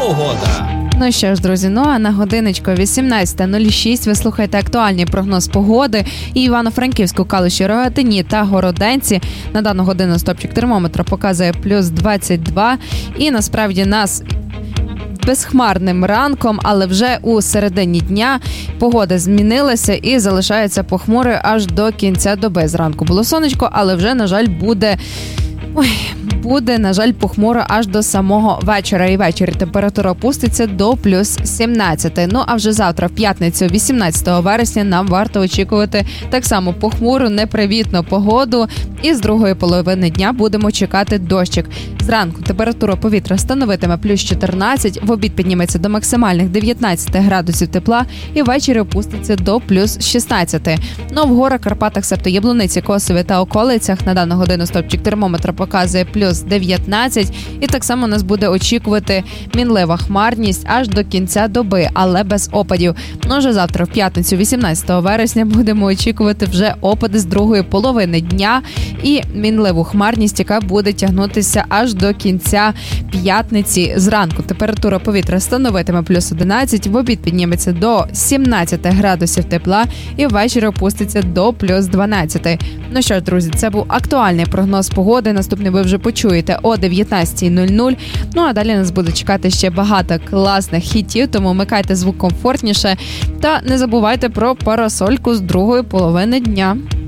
погода. Ну що ж, друзі, а на годиночку 18:06 ви слухаєте актуальний прогноз погоди. І Івано-Франківську, Калуші, Рогатині та Городенці на дану годину стопчик термометра показує плюс 22. І насправді нас безхмарним ранком, але вже у середині дня погода змінилася і залишається похмурою аж до кінця доби. Зранку було сонечко, але вже, на жаль, буде, на жаль, похмуро аж до самого вечора. І ввечері температура опуститься до плюс 17. А вже завтра, в п'ятницю, 18 вересня, нам варто очікувати так само похмуру, непривітну погоду. І з другої половини дня будемо чекати дощик. Зранку температура повітря становитиме плюс 14, в обід підніметься до максимальних 19 градусів тепла і ввечері опуститься до плюс 16. В горах, Карпатах, Севто-Яблуниці, Косові та околицях на дану годину стопчик термометра показує плюс 19. І так само нас буде очікувати мінлива хмарність аж до кінця доби, але без опадів. Вже завтра, в п'ятницю, 18 вересня, будемо очікувати вже опади з другої половини дня і мінливу хмарність, яка буде тягнутися аж до кінця п'ятниці. Зранку температура повітря становитиме плюс 11, в обід підніметься до 17 градусів тепла і ввечері опуститься до плюс 12. Ну що ж, друзі, це був актуальний прогноз погоди. Наступний ви вже почуєте о 19:00. А далі нас буде чекати ще багато класних хітів, тому вмикайте звук комфортніше та не забувайте про парасольку з другої половини дня.